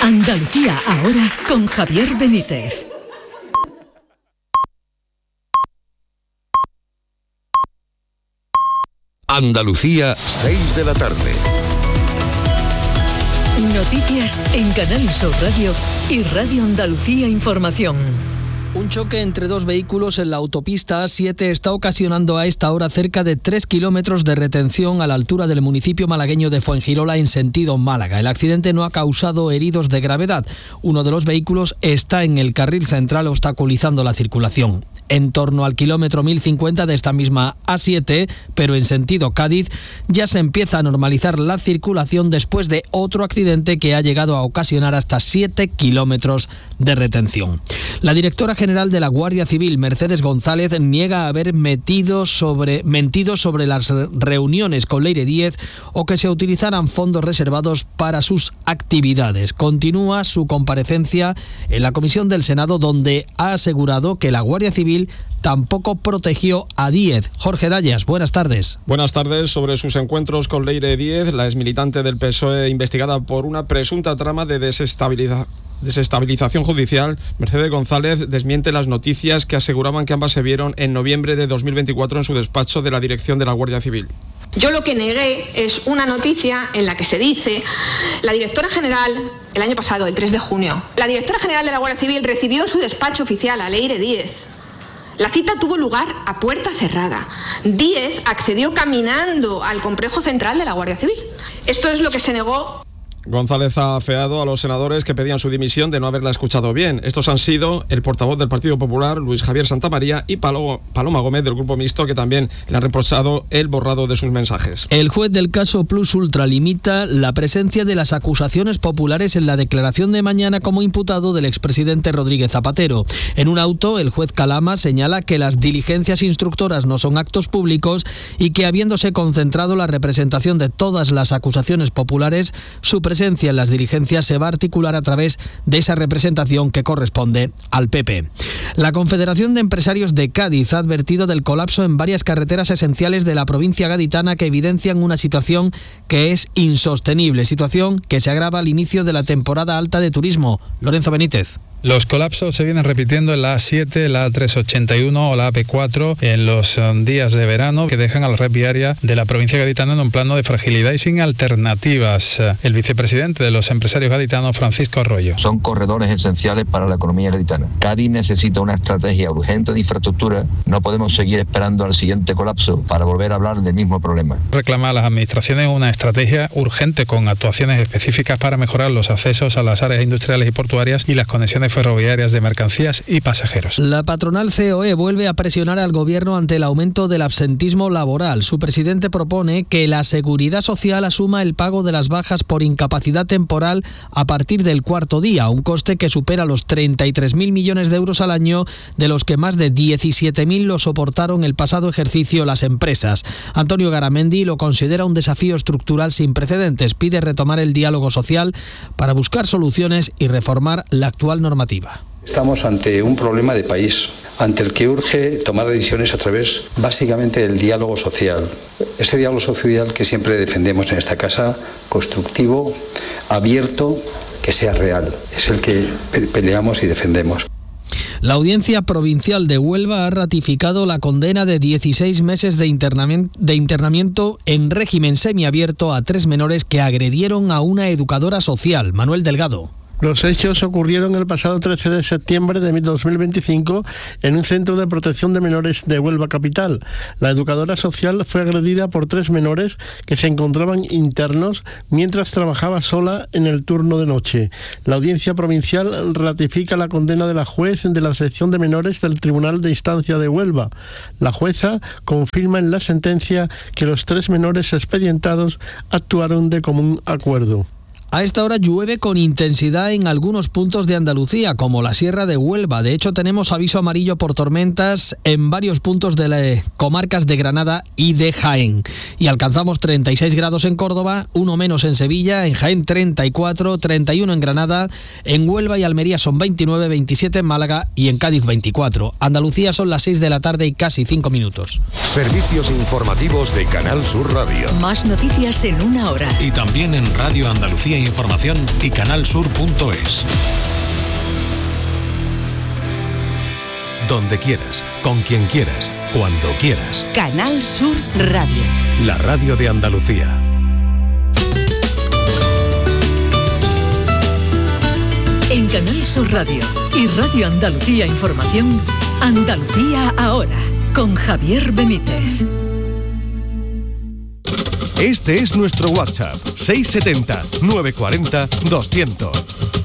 Andalucía ahora con Javier Benítez. Andalucía, 6 de la tarde. Noticias en Canal Sur Radio y Radio Andalucía Información. Un choque entre dos vehículos en la autopista A7 está ocasionando a esta hora cerca de 3 kilómetros de retención a la altura del municipio malagueño de Fuengirola en sentido Málaga. El accidente no ha causado heridos de gravedad. Uno de los vehículos está en el carril central obstaculizando la circulación. En torno al kilómetro 1050 de esta misma A7, pero en sentido Cádiz, ya se empieza a normalizar la circulación después de otro accidente que ha llegado a ocasionar hasta 7 kilómetros de retención. La directora general de la Guardia Civil, Mercedes González, niega haber mentido sobre las reuniones con Leire Díez o que se utilizaran fondos reservados para sus actividades. Continúa su comparecencia en la Comisión del Senado, donde ha asegurado que la Guardia Civil tampoco protegió a Díez. Jorge Dallas, buenas tardes. Buenas tardes. Sobre sus encuentros con Leire Díez, la exmilitante del PSOE investigada por una presunta trama de desestabilización judicial, Mercedes González desmiente las noticias que aseguraban que ambas se vieron en noviembre de 2024 en su despacho de la dirección de la Guardia Civil. Yo lo que negué es una noticia en la que se dice: la directora general, el año pasado, el 3 de junio, la directora general de la Guardia Civil recibió en su despacho oficial a Leire Díez. La cita tuvo lugar a puerta cerrada. Díez accedió caminando al complejo central de la Guardia Civil. Esto es lo que se negó. González ha afeado a los senadores que pedían su dimisión de no haberla escuchado bien. Estos han sido el portavoz del Partido Popular, Luis Javier Santamaría, y Paloma Gómez, del Grupo Mixto, que también le han reprochado el borrado de sus mensajes. El juez del caso Plus Ultra limita la presencia de las acusaciones populares en la declaración de mañana como imputado del expresidente Rodríguez Zapatero. En un auto, el juez Calama señala que las diligencias instructoras no son actos públicos y que, habiéndose concentrado la representación de todas las acusaciones populares, su presencia en las diligencias se va a articular a través de esa representación que corresponde al PP. La Confederación de Empresarios de Cádiz ha advertido del colapso en varias carreteras esenciales de la provincia gaditana que evidencian una situación que es insostenible, situación que se agrava al inicio de la temporada alta de turismo. Lorenzo Benítez. Los colapsos se vienen repitiendo en la A7, la A381 o la AP4 en los días de verano, que dejan a la red viaria de la provincia gaditana en un plano de fragilidad y sin alternativas. El vicepresidente de los empresarios gaditanos, Francisco Arroyo. Son corredores esenciales para la economía gaditana. Cádiz necesita una estrategia urgente de infraestructura. No podemos seguir esperando al siguiente colapso para volver a hablar del mismo problema. Reclama a las administraciones una estrategia urgente con actuaciones específicas para mejorar los accesos a las áreas industriales y portuarias y las conexiones ferroviarias de mercancías y pasajeros. La patronal COE vuelve a presionar al gobierno ante el aumento del absentismo laboral. Su presidente propone que la Seguridad Social asuma el pago de las bajas por incapacidad temporal a partir del cuarto día, un coste que supera los 33.000 millones de euros al año, de los que más de 17.000 lo soportaron el pasado ejercicio las empresas. Antonio Garamendi lo considera un desafío estructural sin precedentes. Pide retomar el diálogo social para buscar soluciones y reformar la actual normativa. Estamos ante un problema de país, ante el que urge tomar decisiones a través, básicamente, del diálogo social. Ese diálogo social que siempre defendemos en esta casa, constructivo, abierto, que sea real. Es el que peleamos y defendemos. La Audiencia Provincial de Huelva ha ratificado la condena de 16 meses de internamiento en régimen semiabierto a 3 menores que agredieron a una educadora social. Manuel Delgado. Los hechos ocurrieron el pasado 13 de septiembre de 2025 en un centro de protección de menores de Huelva capital. La educadora social fue agredida por 3 menores que se encontraban internos mientras trabajaba sola en el turno de noche. La Audiencia Provincial ratifica la condena de la juez de la sección de menores del Tribunal de Instancia de Huelva. La jueza confirma en la sentencia que los 3 menores expedientados actuaron de común acuerdo. A esta hora llueve con intensidad en algunos puntos de Andalucía, como la Sierra de Huelva. De hecho, tenemos aviso amarillo por tormentas en varios puntos de las comarcas de Granada y de Jaén. Y alcanzamos 36 grados en Córdoba, 1 menos en Sevilla, en Jaén 34, 31 en Granada, en Huelva y Almería son 29, 27 en Málaga y en Cádiz 24. Andalucía son las 6 de la tarde y casi 5 minutos. Servicios informativos de Canal Sur Radio. Más noticias en 1 hora. Y también en Radio Andalucía Información y canalsur.es. Donde quieras, con quien quieras, cuando quieras. Canal Sur Radio. La radio de Andalucía. En Canal Sur Radio y Radio Andalucía Información, Andalucía Ahora, con Javier Benítez. Este es nuestro WhatsApp, 670 940 200.